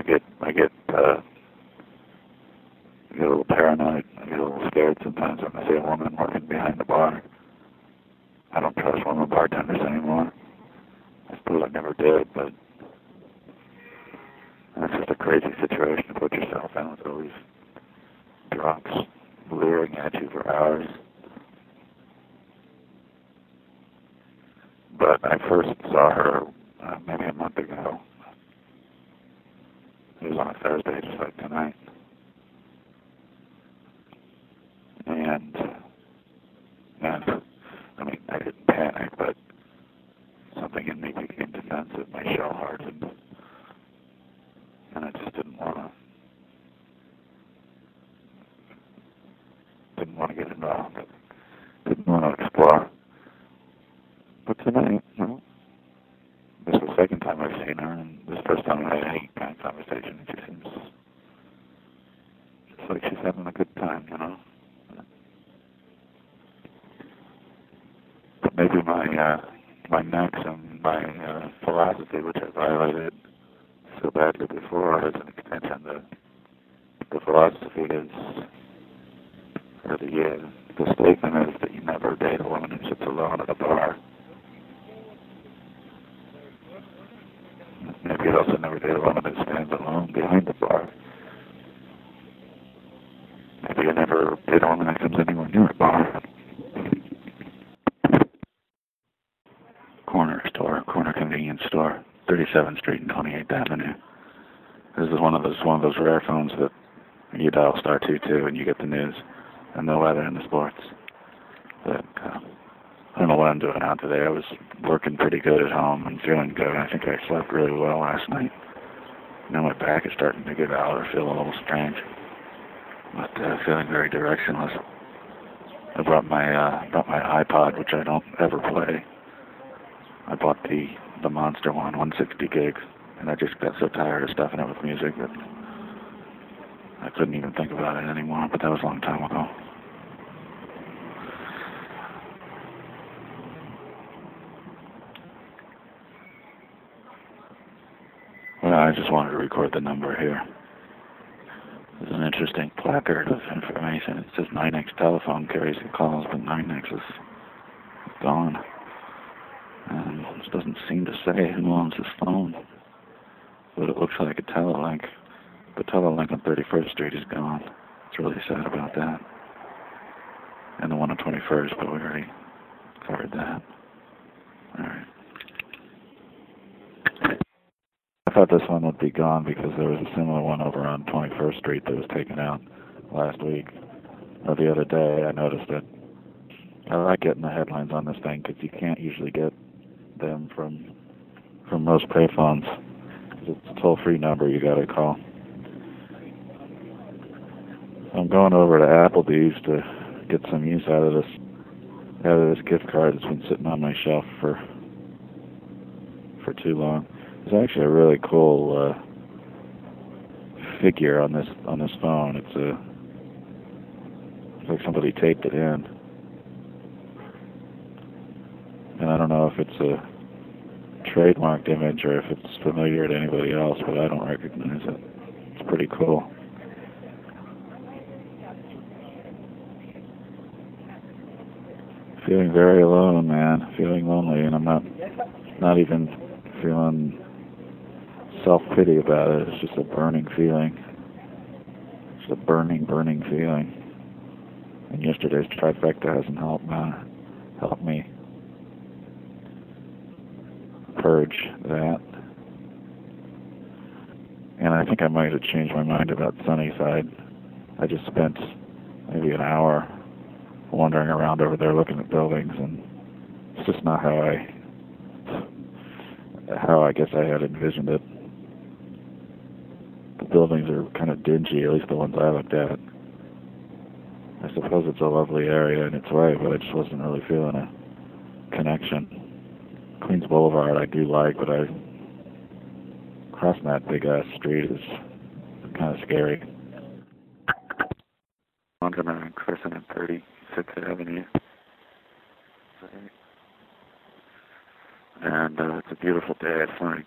I get a little paranoid. I get a little scared sometimes when I see a woman working behind the bar. I don't trust women bartenders anymore. I suppose I never did, but it's just a crazy situation to put yourself in with all these drunks leering at you for hours. But I first saw her maybe a month ago. It was on a Thursday, just like tonight. And I mean, I didn't panic, but something in me became defensive. My shell hardened, and I just didn't want to get involved. Didn't want to explore. But tonight, this is the second time I've seen her, and this first time I had any kind of conversation. She seems just like she's having a good time, But maybe my maxim, my philosophy, which I violated so badly before, has an extension. The philosophy is, or the statement is that you never date a woman who sits alone at a bar. Maybe you'd also never date a woman who stands alone behind the bar. Maybe you never date a woman that comes anywhere near a bar. Corner convenience store, 37th Street and 28th Avenue. This is one of those rare phones that you dial *22 and you get the news and the weather and the sports. But I don't know what I'm doing out today. I was working pretty good at home and feeling good. I think I slept really well last night. Now my back is starting to give out or feel a little strange, but feeling very directionless. I brought my iPod, which I don't ever play. I bought the Monster one, 160 gigs, and I just got so tired of stuffing it with music that I couldn't even think about it anymore, but that was a long time ago. Well, I just wanted to record the number here. There's an interesting placard of information. It says NYNEX telephone carries the calls, but NYNEX is gone. And it doesn't seem to say who owns this phone, but it looks like a Telelink. The Telelink on 31st Street is gone. It's really sad about that. And the one on 21st, but we already covered that. Alright. I thought this one would be gone because there was a similar one over on 21st Street that was taken out last week. Or the other day, I noticed it. I like getting the headlines on this thing because you can't usually get them from most payphones. It's a toll-free number you gotta call. I'm going over to Applebee's to get some use out of this gift card that's been sitting on my shelf for too long. There's actually a really cool figure on this phone. It's like somebody taped it in. And I don't know if it's a trademarked image or if it's familiar to anybody else, but I don't recognize it. It's pretty cool. Feeling very alone, man. Feeling lonely, and I'm not even feeling self-pity about it. It's just a burning feeling. It's a burning feeling. And yesterday's trifecta hasn't helped me purge that. And I think I might have changed my mind about Sunnyside. I just spent maybe an hour wandering around over there looking at buildings, and it's just not how I guess I had envisioned it. The buildings are kind of dingy, at least the ones I looked at. I suppose it's a lovely area in its way, but I just wasn't really feeling a connection. Queens Boulevard I do like, but crossing that big-ass street is kind of scary. I'm going to Crescent and 36th Avenue. And it's a beautiful day. I just wanted to